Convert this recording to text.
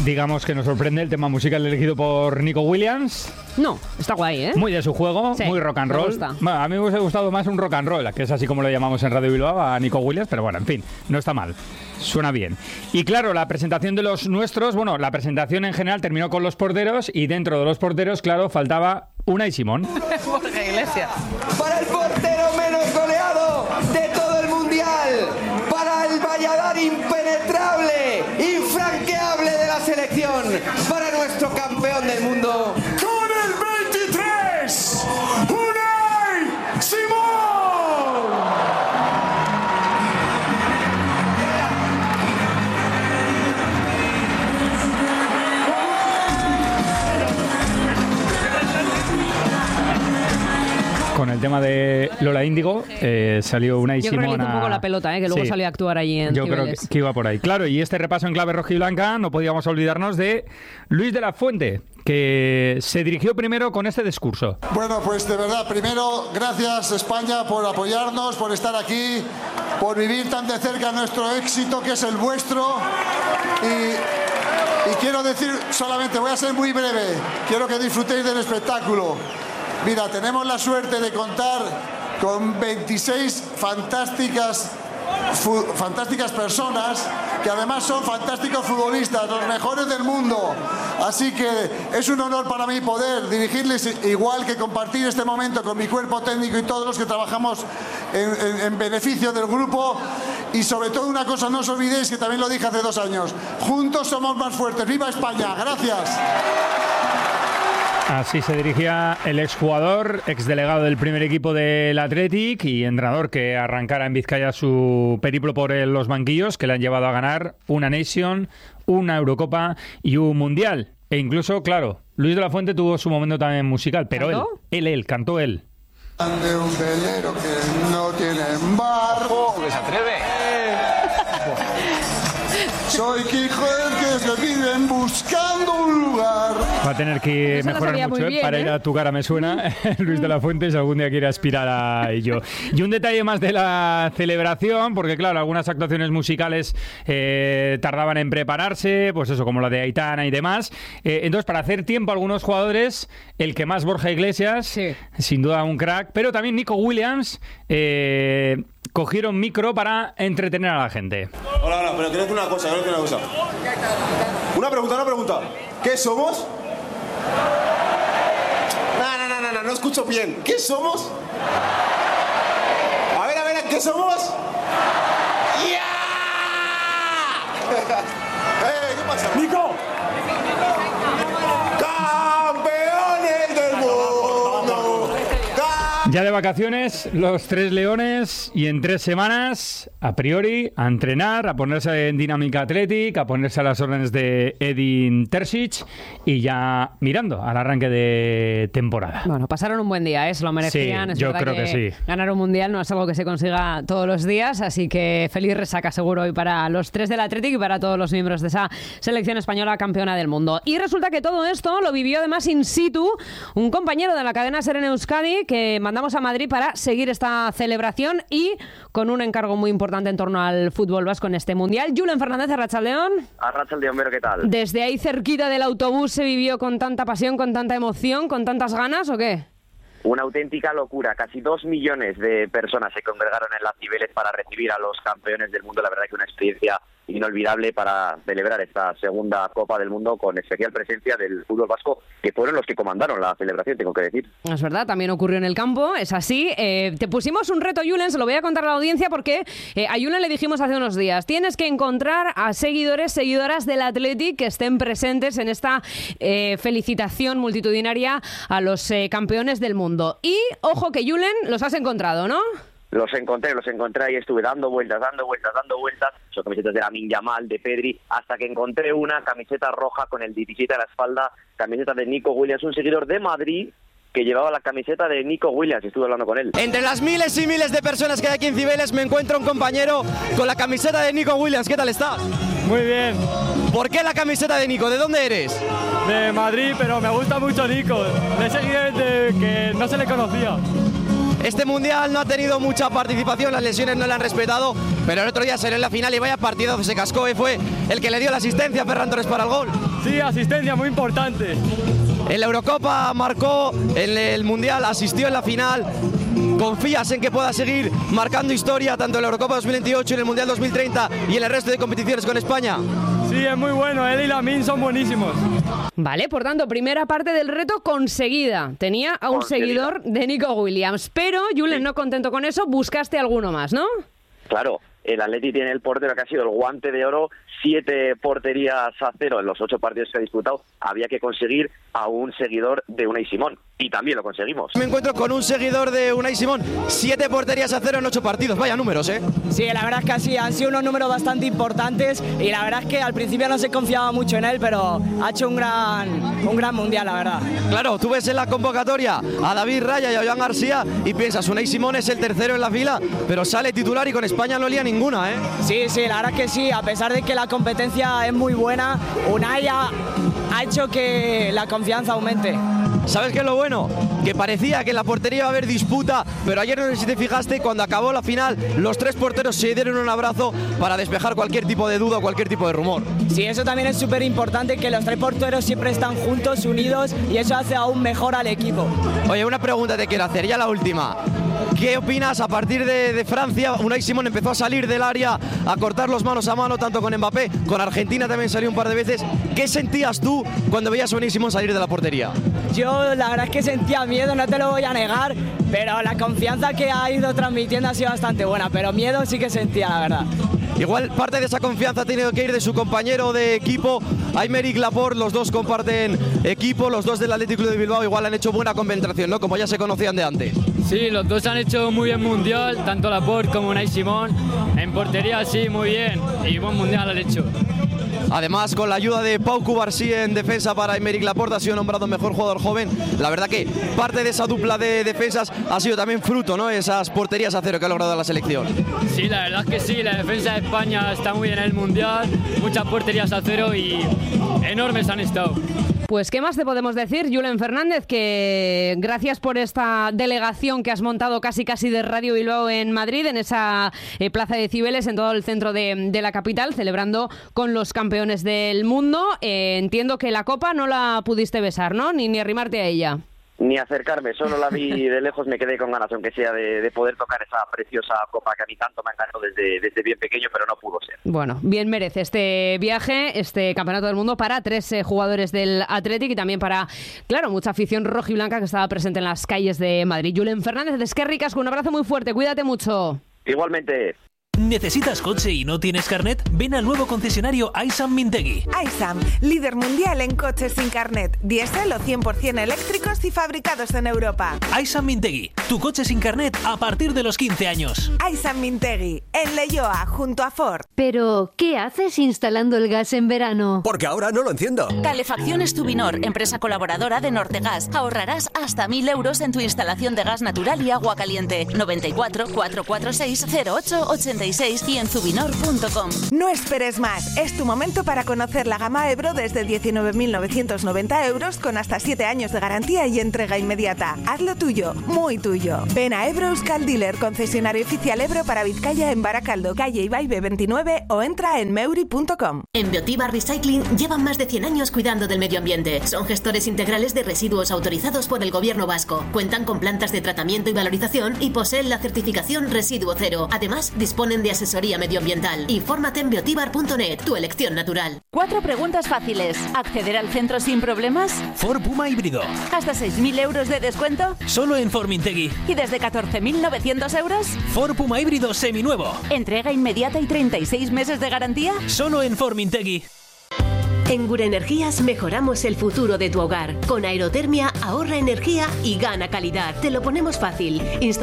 Digamos que nos sorprende el tema musical elegido por Nico Williams. No, está guay, ¿eh? Muy de su juego, sí, muy rock and roll. Bueno, a mí me hubiese gustado más un rock and roll, que es así como lo llamamos en Radio Bilbao a Nico Williams, pero bueno, en fin, no está mal. Suena bien. Y claro, la presentación de los nuestros, bueno, la presentación en general terminó con los porteros y dentro de los porteros, claro, faltaba Unai Simón. Borja Iglesias. Para el portero menos goleado de todo el mundial. Para el Valladares impenetrable, infranqueable de la selección. Para nuestro campeón del mundo. Con el 23, Unai Simón. Con el tema de Lola Índigo salió Unai Simón. Yo creo que le hizo un poco la pelota, que luego sí, salió a actuar allí en Yo Cibeles. creo que iba por ahí. Claro, y este repaso en clave rojiblanca no podíamos olvidarnos de Luis de la Fuente, que se dirigió primero con este discurso. Bueno, pues de verdad, primero, gracias España por apoyarnos, por estar aquí, por vivir tan de cerca nuestro éxito, que es el vuestro. Y quiero decir solamente, voy a ser muy breve, quiero que disfrutéis del espectáculo. Mira, tenemos la suerte de contar con 26 fantásticas personas que además son fantásticos futbolistas, los mejores del mundo. Así que es un honor para mí poder dirigirles, igual que compartir este momento con mi cuerpo técnico y todos los que trabajamos en beneficio del grupo. Y sobre todo una cosa, no os olvidéis que también lo dije hace 2 años, juntos somos más fuertes. ¡Viva España! ¡Gracias! Así se dirigía el exjugador, exdelegado del primer equipo del Athletic y entrenador que arrancara en Vizcaya su periplo por los banquillos, que le han llevado a ganar una Nation, una Eurocopa y un Mundial. E incluso, claro, Luis de la Fuente tuvo su momento también musical, pero cantó él. De un velero que no tiene embargo. ¿Que se atreve? Soy Quijote que viven buscando un lugar. Va a tener que mejorar mucho bien, para ir a Tu cara me suena, Luis de la Fuente, si algún día quiere aspirar a ello. Y un detalle más de la celebración, porque claro, algunas actuaciones musicales tardaban en prepararse, pues eso, como la de Aitana y demás. Entonces, para hacer tiempo a algunos jugadores, el que más, Borja Iglesias, sí, sin duda un crack, pero también Nico Williams, cogieron micro para entretener a la gente. Hola, pero quiero decir una cosa, Una pregunta. ¿Qué somos? No escucho bien. ¿Qué somos? A ver, ¿qué somos? ¡Ya! ¿Qué pasa? ¡Nico! ¡Campeones del mundo! Ya de vacaciones, los 3 leones, y en 3 semanas, a priori, a entrenar, a ponerse en dinámica Athletic, a ponerse a las órdenes de Edin Terzic y ya mirando al arranque de temporada. Bueno, pasaron un buen día, se lo merecían. Sí, es yo verdad creo que sí. Ganar un mundial no es algo que se consiga todos los días, así que feliz resaca seguro hoy para los 3 del Athletic y para todos los miembros de esa selección española campeona del mundo. Y resulta que todo esto lo vivió además in situ un compañero de la cadena SER en Euskadi, que mandamos a Madrid para seguir esta celebración y con un encargo muy importante en torno al fútbol vasco en este mundial. Julen Fernández, Arratsaldeon. Arratsaldeon, pero ¿qué tal? ¿Desde ahí cerquita del autobús se vivió con tanta pasión, con tanta emoción, con tantas ganas o qué? Una auténtica locura. Casi 2 millones de personas se congregaron en las Cibeles para recibir a los campeones del mundo. La verdad que una experiencia inolvidable para celebrar esta segunda Copa del Mundo, con especial presencia del fútbol vasco, que fueron los que comandaron la celebración, tengo que decir. Es verdad, también ocurrió en el campo, es así. Te pusimos un reto, Julen, se lo voy a contar a la audiencia porque a Julen le dijimos hace unos días, tienes que encontrar a seguidoras del Athletic que estén presentes en esta felicitación multitudinaria a los campeones del mundo. Y, ojo que Julen, los has encontrado, ¿no? Los encontré y estuve dando vueltas. Son camisetas de Lamine Yamal, de Pedri, hasta que encontré una camiseta roja con el 17 a la espalda, camiseta de Nico Williams, un seguidor de Madrid que llevaba la camiseta de Nico Williams, estuve hablando con él. Entre las miles y miles de personas que hay aquí en Cibeles me encuentro un compañero con la camiseta de Nico Williams. ¿Qué tal estás? Muy bien. ¿Por qué la camiseta de Nico? ¿De dónde eres? De Madrid, pero me gusta mucho Nico. Le he seguido desde que no se le conocía. Este mundial no ha tenido mucha participación, las lesiones no le han respetado, pero el otro día salió en la final y vaya partidazo se cascó, fue el que le dio la asistencia a Ferran Torres para el gol. Sí, asistencia muy importante. En la Eurocopa marcó, en el Mundial asistió en la final. ¿Confías en que pueda seguir marcando historia tanto en la Eurocopa 2028, en el Mundial 2030 y en el resto de competiciones con España? Sí, es muy bueno, él y Lamine son buenísimos. Vale, por tanto, primera parte del reto conseguida. Tenía a un seguidor de Nico Williams, pero Julen, no contento con eso, buscaste alguno más, ¿no? Claro, el Atleti tiene el portero que ha sido el guante de oro, 7 porterías a 0 en los 8 partidos que ha disputado. Había que conseguir a un seguidor de Unai Simón, y también lo conseguimos. Me encuentro con un seguidor de Unai Simón, 7 porterías a 0 en 8 partidos, vaya números, ¿eh? Sí, la verdad es que así han sido unos números bastante importantes, y la verdad es que al principio no se confiaba mucho en él, pero ha hecho un gran mundial, la verdad. Claro, tú ves en la convocatoria a David Raya y a Joan García y piensas, Unai Simón es el tercero en la fila, pero sale titular y con España no lía ninguna, ¿eh? Sí, la verdad es que sí, a pesar de que la competencia es muy buena, Unai ha hecho que la confianza aumente. ¿Sabes qué es lo bueno? Que parecía que en la portería iba a haber disputa, pero ayer no sé si te fijaste, cuando acabó la final, los 3 porteros se dieron un abrazo para despejar cualquier tipo de duda o cualquier tipo de rumor. Sí, eso también es súper importante, que los 3 porteros siempre están juntos, unidos, y eso hace aún mejor al equipo. Oye, una pregunta te quiero hacer, ya la última. ¿Qué opinas a partir de Francia? Unai Simón empezó a salir del área, a cortar los manos a mano, tanto con Mbappé, con Argentina también salió un par de veces. ¿Qué sentías tú cuando veías a Unai Simón salir de la portería? Yo la verdad es que sentía miedo, no te lo voy a negar, pero la confianza que ha ido transmitiendo ha sido bastante buena, pero miedo sí que sentía, la verdad. Igual parte de esa confianza ha tenido que ir de su compañero de equipo, Aymeric Laporte. Los dos comparten equipo, los dos del Athletic Club de Bilbao. Igual han hecho buena concentración, ¿no? Como ya se conocían de antes. Sí, los dos han hecho muy bien mundial, tanto Laporte como Unai Simón. En portería sí, muy bien, y buen mundial han hecho. Además, con la ayuda de Pau Cubarsí en defensa para Aymeric Laporte, ha sido nombrado mejor jugador joven. La verdad que parte de esa dupla de defensas ha sido también fruto, ¿no? Esas porterías a 0 que ha logrado la selección. Sí, la verdad es que sí, la defensa de España está muy bien en el mundial, muchas porterías a 0 y enormes han estado. Pues, ¿qué más te podemos decir, Julen Fernández? Que gracias por esta delegación que has montado casi de Radio Bilbao en Madrid, en esa plaza de Cibeles, en todo el centro de la capital, celebrando con los campeones del mundo. Entiendo que la copa no la pudiste besar, ¿no? Ni arrimarte a ella. Ni acercarme, solo la vi de lejos, me quedé con ganas, aunque sea de poder tocar esa preciosa copa que a mí tanto me encantó desde bien pequeño, pero no pudo ser. Bueno, bien merece este viaje, este campeonato del mundo para 3 jugadores del Athletic y también para, claro, mucha afición rojiblanca que estaba presente en las calles de Madrid. Julen Fernández, de Esquerri Casco, un abrazo muy fuerte, cuídate mucho. Igualmente. ¿Necesitas coche y no tienes carnet? Ven al nuevo concesionario Aysam Mintegi. Aysam, líder mundial en coches sin carnet, diésel o 100% eléctricos y fabricados en Europa. Aysam Mintegi, tu coche sin carnet a partir de los 15 años. Aysam Mintegi, en Leioa, junto a Ford. Pero, ¿qué haces instalando el gas en verano? Porque ahora no lo enciendo. Calefacciones Tubinor, empresa colaboradora de Nortegas. Ahorrarás hasta 1.000 euros en tu instalación de gas natural y agua caliente. 94 446 0886 y en zubinor.com. No esperes más, es tu momento para conocer la gama Ebro desde 19.990 euros con hasta 7 años de garantía y entrega inmediata. Hazlo tuyo, muy tuyo. Ven a Ebro Euskal Dealer, concesionario oficial Ebro para Vizcaya en Baracaldo, calle Ibaibe 29 o entra en meuri.com. En Biotibar Recycling llevan más de 100 años cuidando del medio ambiente. Son gestores integrales de residuos autorizados por el Gobierno vasco. Cuentan con plantas de tratamiento y valorización y poseen la certificación Residuo Cero. Además, disponen de asesoría medioambiental. Infórmate en biotibar.net, tu elección natural. 4 preguntas fáciles. ¿Acceder al centro sin problemas? Ford Puma híbrido. ¿Hasta 6.000 euros de descuento? Solo en Ford Mintegi. ¿Y desde 14.900 euros? Ford Puma híbrido seminuevo. ¿Entrega inmediata y 36 meses de garantía? Solo en Ford Mintegi. En Gure Energías mejoramos el futuro de tu hogar. Con aerotermia ahorra energía y gana calidad. Te lo ponemos fácil.